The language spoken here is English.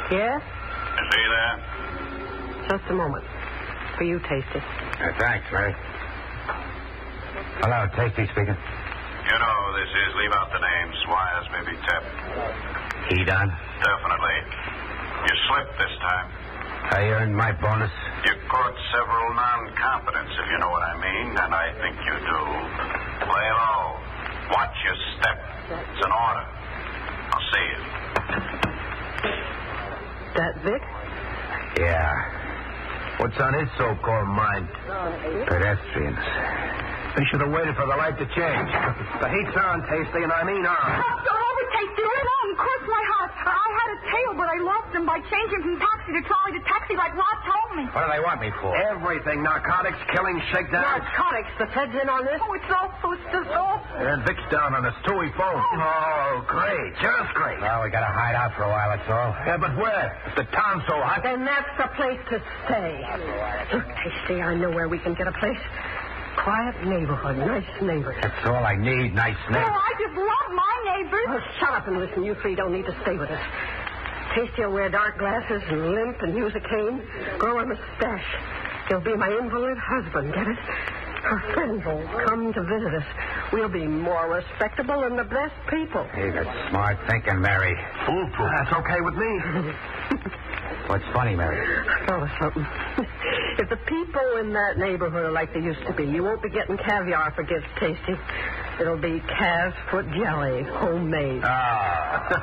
Yes? Is he there? Just a moment. For you, Tasty. Thanks, Mary. Hello, Tasty speaking. You know who this is. Leave out the names. Wires, maybe Tep. He done? Definitely. You slipped this time. I earned my bonus. You caught several non-competents, if you know what I mean, and I think you do. Lay low. Watch your step. It's an order. I'll see you. That Vic? Yeah. What's on his so-called mind? Pedestrians. They should have waited for the light to change. The heat's on, Tasty, and I mean on. Stop over, Tasty. Right on. Cross my heart. I had a tail, but I lost him by changing from taxi to trolley to taxi like Rod told me. What do they want me for? Everything. Narcotics, killing, shakedowns. Narcotics. The Fed's in on this? Oh, it's all Fooster's off. And Vic's down on us, too. He phoned. Oh, great. Just great. Well, we got to hide out for a while, that's all. Yeah, but where? If the town's so hot. Then that's the place to stay. Look, Tasty, I know where we can get a place. Quiet neighborhood, nice neighbors. That's all I need, nice Oh, neighbors. I just love my neighbors. Oh, shut up and listen. You three don't need to stay with us. Tasty will wear dark glasses and limp and use a cane, grow a mustache. He'll be my invalid husband, get it? Our friends will come to visit us. We'll be more respectable than the best people. Hey, that's smart thinking, Mary. Foolproof. That's okay with me. What's funny, Mary? I thought of something. If the people in that neighborhood are like they used to be, you won't be getting caviar for gifts, Tasty. It'll be calf's foot jelly, homemade. Ah.